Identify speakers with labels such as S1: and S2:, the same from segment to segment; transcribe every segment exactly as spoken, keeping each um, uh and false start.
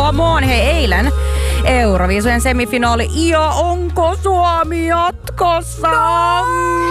S1: come on. Hei, eilen Euroviisujen semifinaali. Ja onko Suomi jatkossa? No!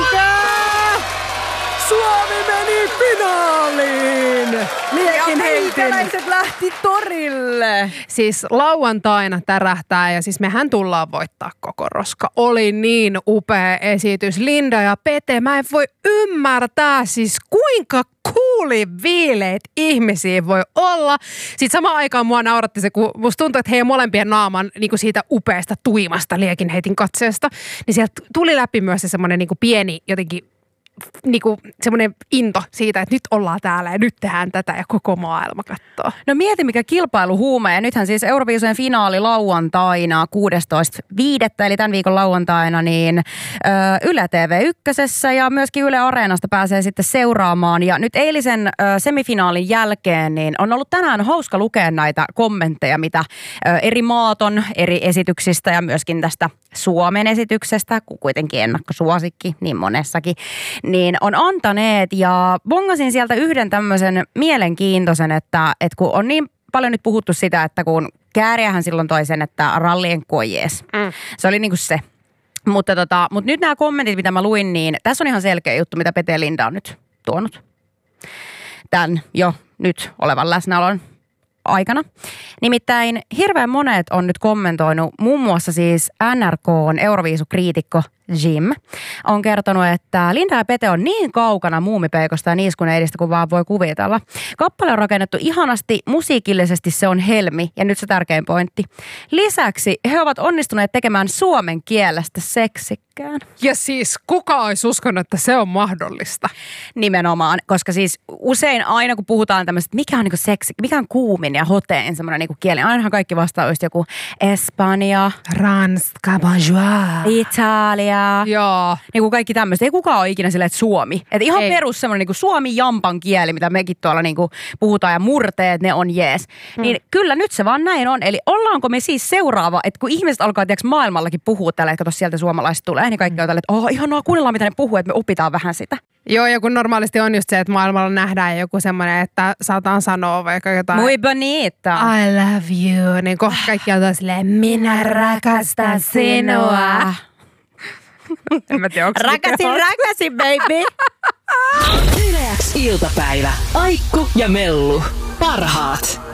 S2: Suomi meni finaaliin!
S1: Ja meikäläiset lähti torille.
S2: Siis lauantaina tärähtää ja siis mehän tullaan voittaa koko roska. Oli niin upea esitys. Linda ja Pete, mä en voi ymmärtää siis kuinka kuuliviileet ihmisiä voi olla. Sitten samaan aikaan mua nauratti se, kun musta tuntuu, että heidän molempien naaman niin kuin siitä upeasta tuimasta liekinheitin katseesta, niin sieltä tuli läpi myös se semmoinen niin kuin pieni jotenkin niinku semmoinen into siitä, että nyt ollaan täällä ja nyt tehdään tätä ja koko maailma katsoo.
S1: No mieti mikä kilpailuhuume. Ja nythän siis Euroviisujen finaali lauantaina kuudestoista viidettä eli tämän viikon lauantaina niin ö, Yle T V ykkösessä ja myöskin Yle Areenasta pääsee sitten seuraamaan. Ja nyt eilisen ö, semifinaalin jälkeen niin on ollut tänään hauska lukea näitä kommentteja, mitä ö, eri maat on eri esityksistä ja myöskin tästä Suomen esityksestä, kun kuitenkin ennakkosuosikki niin monessakin, niin on antaneet ja bongasin sieltä yhden tämmöisen mielenkiintoisen, että, että kun on niin paljon nyt puhuttu sitä, että kun Kääriähän silloin toi sen, että rallien kojees. Mm. Se oli niinku se. Mutta, tota, mutta nyt nämä kommentit, mitä mä luin, niin tässä on ihan selkeä juttu, mitä Pete ja Linda on nyt tuonut. Tämän jo nyt olevan läsnäolon aikana. Nimittäin hirveän monet on nyt kommentoinut, muun muassa siis N R K:n Euroviisukriitikko Jim on kertonut, että Linda ja Pete on niin kaukana muumipeikosta ja niiskuneidistä kuin vaan voi kuvitella. Kappale on rakennettu ihanasti, musiikillisesti se on helmi ja nyt se tärkein pointti. Lisäksi he ovat onnistuneet tekemään suomen kielestä seksikkään.
S2: Ja siis kuka olisi uskonut, että se on mahdollista?
S1: Nimenomaan, koska siis usein aina kun puhutaan tämmöistä, mikä on niinku seksi, mikä on kuumin ja hoteen semmoinen niinku kieli, ainahan kaikki vastaa just joku Espanja,
S2: Ranska, bonjour,
S1: Italia.
S2: Joo.
S1: Niin kuin kaikki tämmöistä. Ei kukaan ole ikinä silleen, että Suomi. Että ihan Ei. perus semmoinen niin kuin suomi-jampan kieli, mitä mekin tuolla niin kuin puhutaan ja murteet, ne on jees. Hmm. Niin kyllä nyt se vaan näin on. Eli ollaanko me siis seuraava, että kun ihmiset alkaa tiiäks, maailmallakin puhua tällä, että kato sieltä suomalaiset tulee, niin kaikki on tällä, että oh, ihanaa, kuunnellaan mitä ne puhuu, että me opitaan vähän sitä.
S2: Joo, ja kun normaalisti on just se, että maailmalla nähdään joku semmoinen, että saataan sanoa vaikka jotain.
S1: Muy bonita.
S2: I love you. Niin kohta kaikki on silleen, minä rakastan sinua. En mä tiedä,
S1: rakasin, rakasin, baby.
S3: Yle X iltapäivä. Aikku ja Mellu. Parhaat.